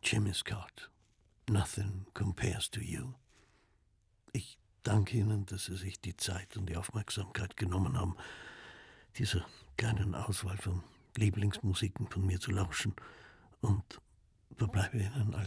Jimmy Scott, Nothing Compares to You. Ich danke Ihnen, dass Sie sich die Zeit und die Aufmerksamkeit genommen haben, dieser kleinen Auswahl von Lieblingsmusiken von mir zu lauschen, und verbleibe Ihnen alles